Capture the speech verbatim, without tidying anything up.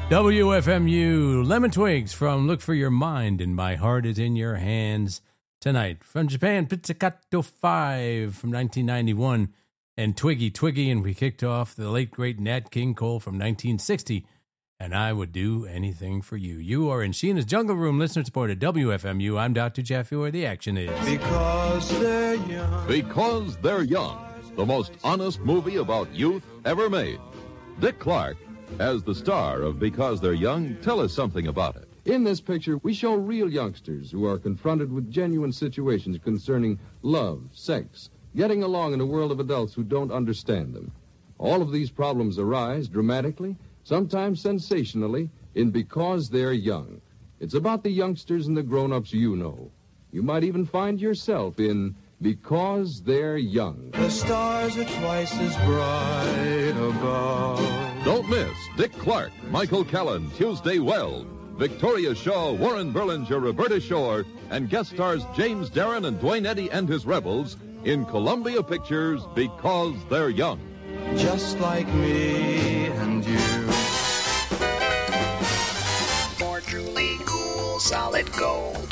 W F M U, Lemon Twigs from Look for Your Mind and My Heart is in Your Hands tonight. From Japan, Pizzicato five from nineteen ninety-one and Twiggy Twiggy, and we kicked off the late great Nat King Cole from nineteen sixty, and I Would Do Anything for You. You are in Sheena's Jungle Room, listener supported W F M U. I'm Doctor Jeffy, where the action is. Because they're young. Because They're Young, the most honest movie about youth ever made. Dick Clark, as the star of Because They're Young, tell us something about it. In this picture, we show real youngsters who are confronted with genuine situations concerning love, sex, getting along in a world of adults who don't understand them. All of these problems arise dramatically, sometimes sensationally, in Because They're Young. It's about the youngsters and the grown-ups you know. You might even find yourself in Because They're Young. The stars are twice as bright above. Don't miss Dick Clark, Michael Callan, Tuesday Weld, Victoria Shaw, Warren Berlinger, Roberta Shore, and guest stars James Darren and Dwayne Eddy and his Rebels in Columbia Pictures' Because They're Young. Just like me and you. For truly cool, solid gold.